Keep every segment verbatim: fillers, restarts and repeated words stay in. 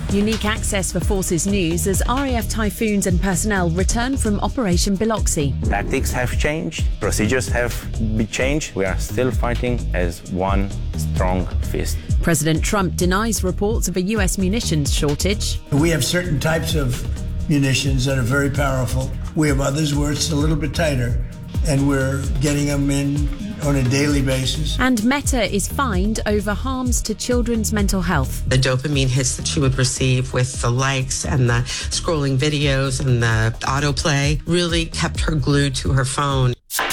Unique access for Forces News as R A F Typhoons and personnel return from Operation Biloxi. Tactics have changed, procedures have been changed. We are still fighting as one strong fist. President Trump denies reports of a U S munitions shortage. We have certain types of munitions that are very powerful. We have others where it's a little bit tighter, and we're getting them in on a daily basis. And Meta is fined over harms to children's mental health. The dopamine hits that she would receive with the likes and the scrolling videos and the autoplay really kept her glued to her phone.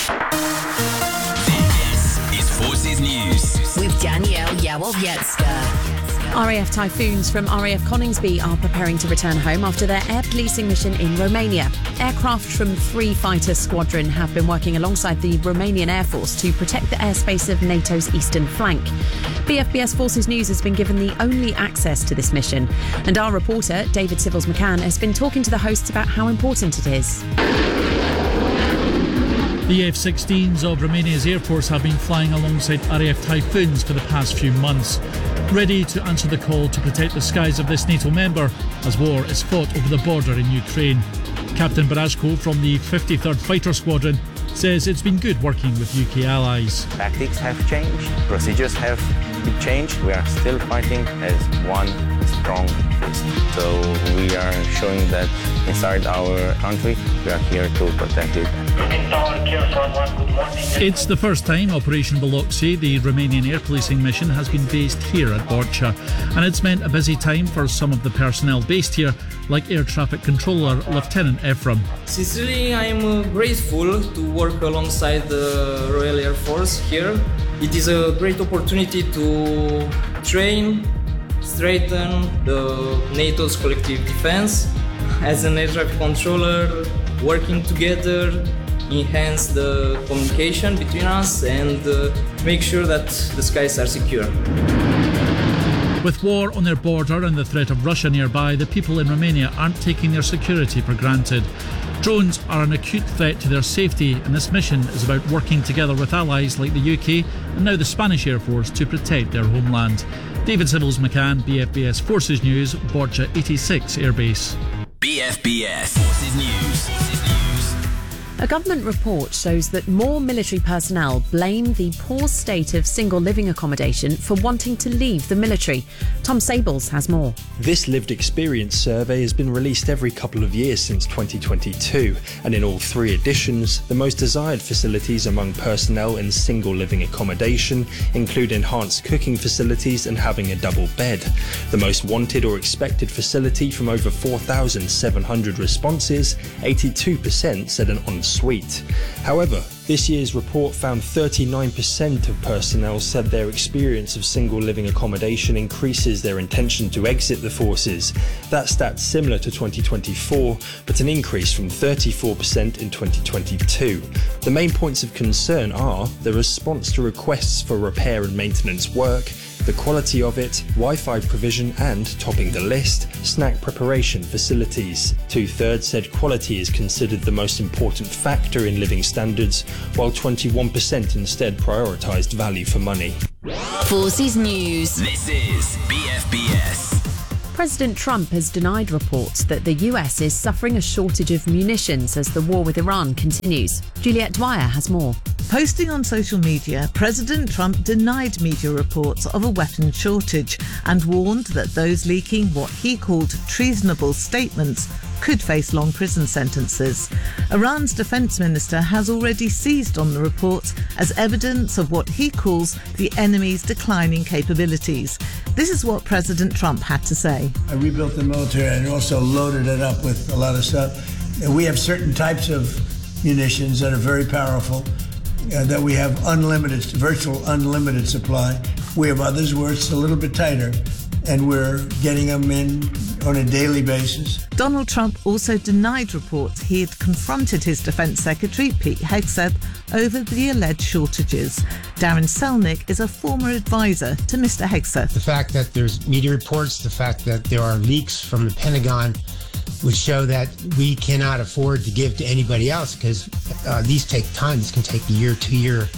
This is Forces News with Danielle Yawowiecka. R A F Typhoons from R A F Coningsby are preparing to return home after their air policing mission in Romania. Aircraft from three fighter squadron have been working alongside the Romanian Air Force to protect the airspace of NATO's eastern flank. B F B S Forces News has been given the only access to this mission, and our reporter, David Sibbles-McCann, has been talking to the hosts about how important it is. The F sixteens of Romania's Air Force have been flying alongside R A F Typhoons for the past few months, ready to answer the call to protect the skies of this NATO member as war is fought over the border in Ukraine. Captain Barashko from the fifty-third Fighter Squadron says it's been good working with U K allies. Tactics have changed, procedures have been changed. We are still fighting as one strong fist. So we are showing that inside our country, we are here to protect it. It's the first time Operation Biloxi, the Romanian air policing mission, has been based here at Borcea, and it's meant a busy time for some of the personnel based here, like Air Traffic Controller Lieutenant Ephraim. Sincerely, I am uh, grateful to work alongside the Royal Air Force here. It is a great opportunity to train, strengthen the NATO's collective defense. As an air traffic controller, working together, enhance the communication between us and uh, make sure that the skies are secure. With war on their border and the threat of Russia nearby, the people in Romania aren't taking their security for granted. Drones are an acute threat to their safety, and this mission is about working together with allies like the U K and now the Spanish Air Force to protect their homeland. David Sibbles-McCann, B F B S Forces News, Borcea eighty-six Airbase. B F B S Forces News. A government report shows that more military personnel blame the poor state of single living accommodation for wanting to leave the military. Tom Sables has more. This lived experience survey has been released every couple of years since twenty twenty-two, and in all three editions, the most desired facilities among personnel in single living accommodation include enhanced cooking facilities and having a double bed. The most wanted or expected facility from over four thousand seven hundred responses, eighty-two percent said an ensuite. However, this year's report found thirty-nine percent of personnel said their experience of single living accommodation increases their intention to exit the forces. That stat's similar to twenty twenty-four, but an increase from thirty-four percent in twenty twenty-two. The main points of concern are the response to requests for repair and maintenance work, the quality of it, Wi-Fi provision and, topping the list, snack preparation facilities. Two-thirds said quality is considered the most important factor in living standards, while twenty-one percent instead prioritised value for money. Forces News. This is B F B S. President Trump has denied reports that the U S is suffering a shortage of munitions as the war with Iran continues. Juliette Dwyer has more. Posting on social media, President Trump denied media reports of a weapons shortage and warned that those leaking what he called treasonable statements could face long prison sentences. Iran's defense minister has already seized on the reports as evidence of what he calls the enemy's declining capabilities. This is what President Trump had to say. I rebuilt the military and also loaded it up with a lot of stuff. And we have certain types of munitions that are very powerful, uh, that we have unlimited, virtual unlimited supply. We have others where it's a little bit tighter, and we're getting them in on a daily basis. Donald Trump also denied reports he had confronted his Defense Secretary, Pete Hegseth, over the alleged shortages. Darren Selnick is a former advisor to Mister Hegseth. The fact that there's media reports, the fact that there are leaks from the Pentagon would show that we cannot afford to give to anybody else because uh, these take time. This can take a year, two year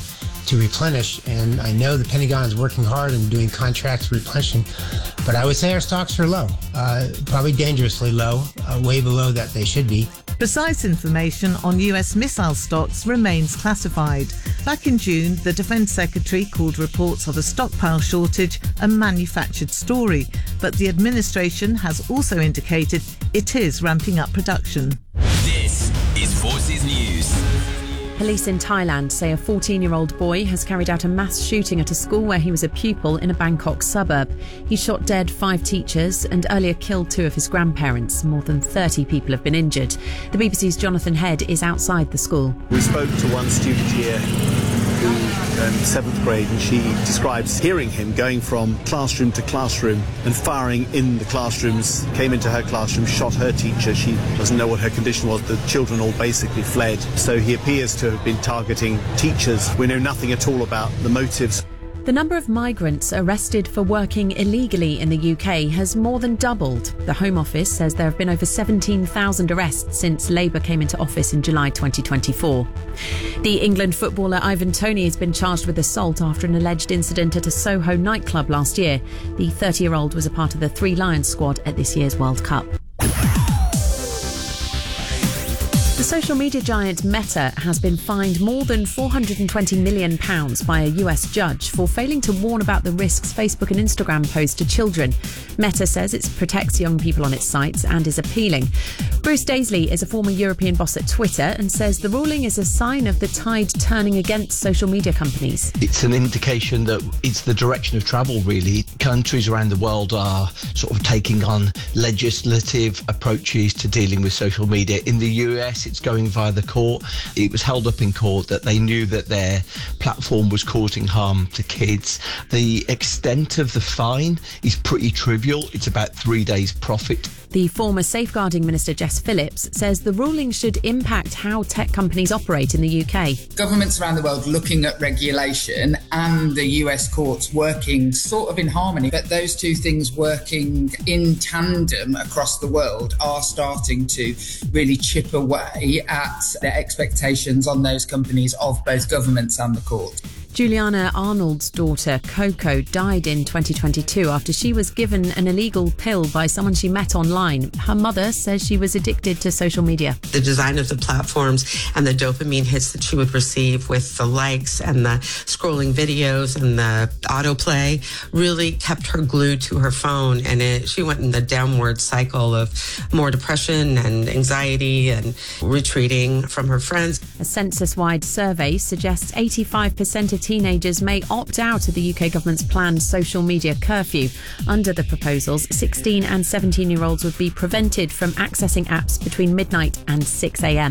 to replenish, and I know the Pentagon is working hard and doing contracts replenishing, but I would say our stocks are low, uh, probably dangerously low, uh, way below that they should be. Precise information on U S missile stocks remains classified. Back in June, the Defence Secretary called reports of a stockpile shortage a manufactured story, but the administration has also indicated it is ramping up production. This is Forces News. Police in Thailand say a fourteen-year-old boy has carried out a mass shooting at a school where he was a pupil in a Bangkok suburb. He shot dead five teachers and earlier killed two of his grandparents. More than thirty people have been injured. The B B C's Jonathan Head is outside the school. We spoke to one student here who, um, seventh grade, and she describes hearing him going from classroom to classroom and firing in the classrooms, came into her classroom, shot her teacher. She doesn't know what her condition was. The children all basically fled. So he appears to have been targeting teachers. We know nothing at all about the motives. The number of migrants arrested for working illegally in the U K has more than doubled. The Home Office says there have been over seventeen thousand arrests since Labour came into office in July twenty twenty-four. The England footballer Ivan Toney has been charged with assault after an alleged incident at a Soho nightclub last year. The thirty-year-old was a part of the Three Lions squad at this year's World Cup. The social media giant Meta has been fined more than four hundred twenty million pounds by a U S judge for failing to warn about the risks Facebook and Instagram pose to children. Meta says it protects young people on its sites and is appealing. Bruce Daisley is a former European boss at Twitter and says the ruling is a sign of the tide turning against social media companies. It's an indication that it's the direction of travel, really. Countries around the world are sort of taking on legislative approaches to dealing with social media. In the U S, it's going via the court. It was held up in court that they knew that their platform was causing harm to kids. The extent of the fine is pretty trivial. It's about three days' profit. The former Safeguarding Minister Jess Phillips says the ruling should impact how tech companies operate in the U K. Governments around the world looking at regulation and the U S courts working sort of in harmony, but those two things working in tandem across the world are starting to really chip away at the expectations on those companies of both governments and the court. Juliana Arnold's daughter, Coco, died in twenty twenty-two after she was given an illegal pill by someone she met online. Her mother says she was addicted to social media. The design of the platforms and the dopamine hits that she would receive with the likes and the scrolling videos and the autoplay really kept her glued to her phone, and it, she went in the downward cycle of more depression and anxiety and retreating from her friends. A census-wide survey suggests eighty-five percent of teenagers may opt out of the U K government's planned social media curfew. Under the proposals, sixteen and seventeen-year-olds would be prevented from accessing apps between midnight and six a.m.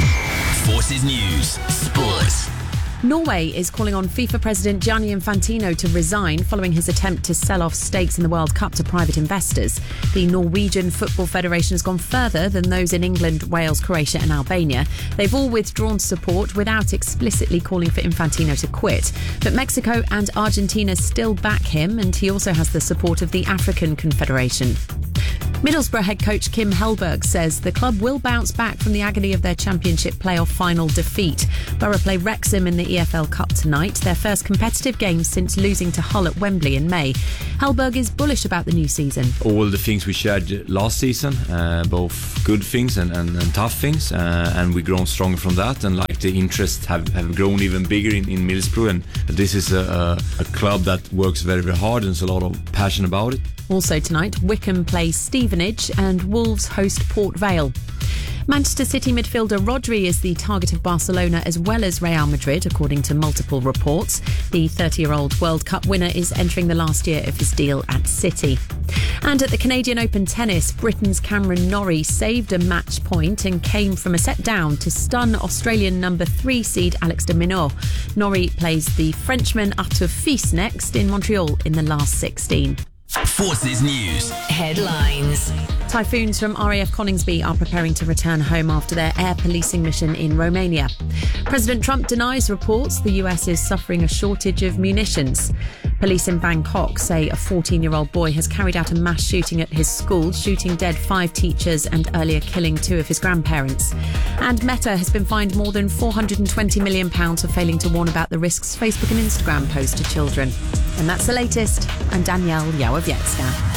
Forces News Sports. Norway is calling on FIFA President Gianni Infantino to resign following his attempt to sell off stakes in the World Cup to private investors. The Norwegian Football Federation has gone further than those in England, Wales, Croatia and Albania. They've all withdrawn support without explicitly calling for Infantino to quit. But Mexico and Argentina still back him, and he also has the support of the African Confederation. Middlesbrough head coach Kim Hellberg says the club will bounce back from the agony of their championship playoff final defeat. Borough play Wrexham in the E F L Cup tonight, their first competitive game since losing to Hull at Wembley in May. Hellberg is bullish about the new season. All the things we shared last season, uh, both good things and, and, and tough things, uh, and we've grown stronger from that, and like the interests have, have grown even bigger in, in Middlesbrough, and this is a, a, a club that works very, very hard and there's a lot of passion about it. Also tonight, Wycombe play Stevenage and Wolves host Port Vale. Manchester City midfielder Rodri is the target of Barcelona as well as Real Madrid, according to multiple reports. The thirty-year-old World Cup winner is entering the last year of his deal at City. And at the Canadian Open tennis, Britain's Cameron Norrie saved a match point and came from a set down to stun Australian number three seed Alex de Minaur. Norrie plays the Frenchman Arthur Fils next in Montreal in the last sixteen. Forces News. Headlines. Typhoons from R A F Coningsby are preparing to return home after their air policing mission in Romania. President Trump denies reports the U S is suffering a shortage of munitions. Police in Bangkok say a fourteen-year-old boy has carried out a mass shooting at his school, shooting dead five teachers and earlier killing two of his grandparents. And Meta has been fined more than four hundred twenty million pounds for failing to warn about the risks Facebook and Instagram pose to children. And that's the latest. I'm Danielle Yawowiecka.